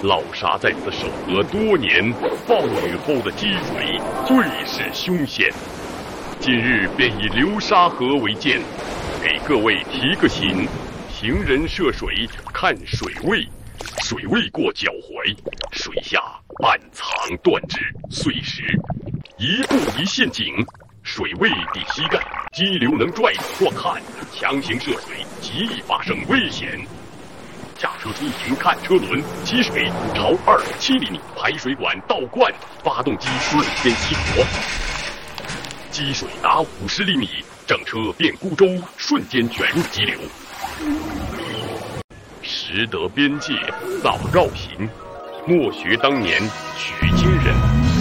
老沙在此守河多年，暴雨后的积水最是凶险。今日便以流沙河为鉴，给各位提个醒：行人涉水看水位，水位过脚踝，水下暗藏断肢碎石，一步一陷阱，水位抵膝盖，激流能拽或看，强行涉水极易发生危险。下车出行看车轮，积水朝2.7厘米排水管倒灌，发动机瞬间熄火。积水达50厘米，整车便孤舟瞬间卷入激流。识得边界早绕行，莫学当年取经人。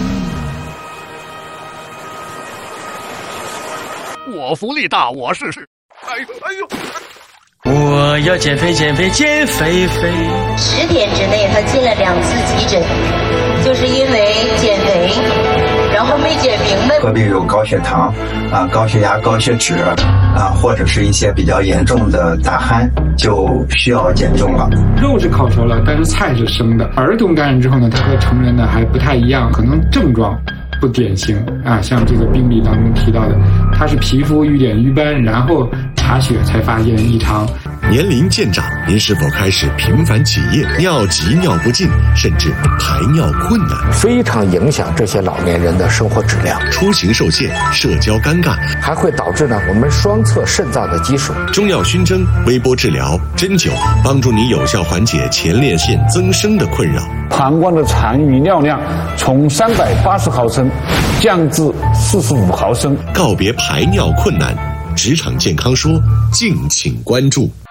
我福利大，我试试。哎呦！ 我要减肥减肥减肥肥。 10天之内他进了2次急诊，就是因为减肥，然后没减明白。 特别有高血糖高血压、高血脂或者是一些比较严重的大汗，就需要减重了。 肉是烤熟了，但是菜是生的。儿童感染之后呢，它和成人呢还不太一样，可能症状不典型像这个病例当中提到的，它是皮肤瘀点瘀斑，然后查血才发现异常。 年龄渐长，您是否开始频繁起夜、尿急尿不尽，甚至排尿困难？ 非常影响这些老年人的生活质量。 出行受限，社交尴尬， 还会导致我们双侧肾脏的积水。 中药熏蒸、微波治疗、针灸，帮助你有效缓解前列腺增生的困扰。 膀胱的残余尿量从380毫升降至45毫升。 告别排尿困难，职场健康说，敬请关注。